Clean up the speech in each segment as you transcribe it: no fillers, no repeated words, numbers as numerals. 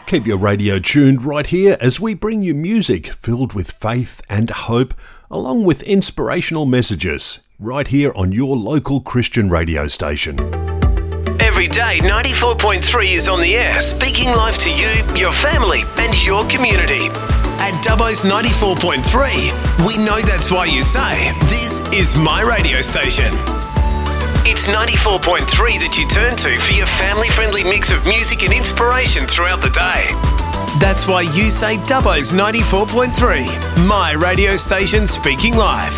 Keep your radio tuned right here as we bring you music filled with faith and hope, along with inspirational messages, right here on your local Christian radio station. Every day, 94.3 is on the air, speaking life to you, your family, and your community. At Dubbo's 94.3, we know that's why you say, this is my radio station. It's 94.3 that you turn to for your family-friendly mix of music and inspiration throughout the day. That's why you say Dubbo's 94.3, my radio station speaking live.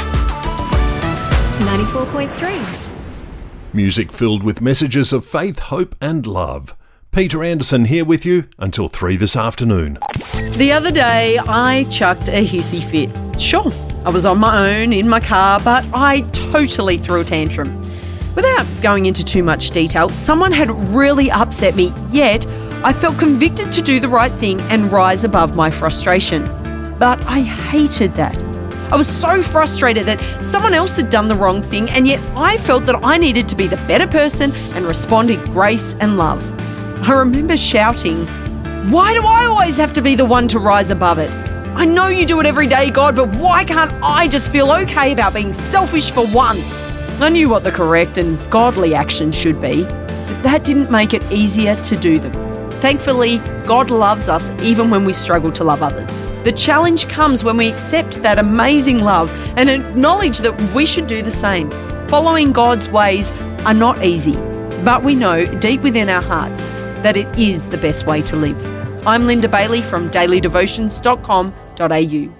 94.3. Music filled with messages of faith, hope and love. Peter Anderson here with you until 3 this afternoon. The other day, I chucked a hissy fit. Sure, I was on my own in my car, but I totally threw a tantrum. Without going into too much detail, someone had really upset me, yet I felt convicted to do the right thing and rise above my frustration. But I hated that. I was so frustrated that someone else had done the wrong thing, and yet I felt that I needed to be the better person and respond in grace and love. I remember shouting, "Why do I always have to be the one to rise above it? I know you do it every day, God, but why can't I just feel okay about being selfish for once?" I knew what the correct and godly action should be, but that didn't make it easier to do them. Thankfully, God loves us even when we struggle to love others. The challenge comes when we accept that amazing love and acknowledge that we should do the same. Following God's ways are not easy, but we know deep within our hearts that it is the best way to live. I'm Linda Bailey from dailydevotions.com.au.